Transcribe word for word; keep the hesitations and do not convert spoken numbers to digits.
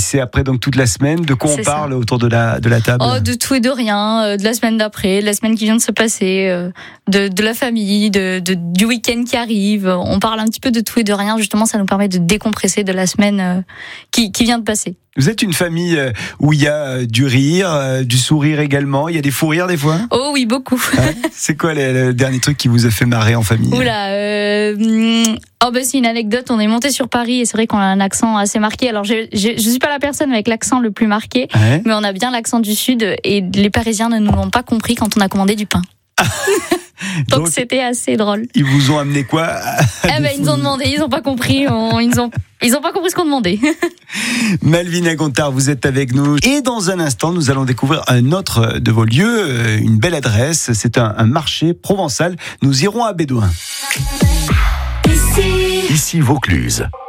c'est après donc toute la semaine. De quoi C'est on parle ça. autour de la, de la table? Oh, de tout et de rien, euh, de la semaine d'après, de la semaine qui vient de se passer, euh, de, de la famille, de, de, du week-end qui arrive. On parle un petit peu de tout et de rien. Justement, ça nous permet de décompresser de la semaine euh, qui, qui vient de passer. Vous êtes une famille où il y a du rire, du sourire également. Il y a des fous rires des fois? Oh oui, beaucoup. Ouais. C'est quoi le, le dernier truc qui vous a fait marrer en famille? Oula, euh, oh ben c'est une anecdote. On est monté sur Paris et c'est vrai qu'on a un accent assez marqué. Alors je, je, je suis pas la personne avec l'accent le plus marqué, Ouais. mais on a bien l'accent du Sud et les Parisiens ne nous l'ont pas compris quand on a commandé du pain. Donc, Donc c'était assez drôle. Ils vous ont amené quoi? Eh ben ils nous ont demandé, ils ont pas compris, on, ils ont ils ont pas compris ce qu'on demandait. Malvina Gontard, vous êtes avec nous et dans un instant nous allons découvrir un autre de vos lieux, une belle adresse. C'est un, un marché provençal. Nous irons à Bédouin. Ici, Ici Vaucluse.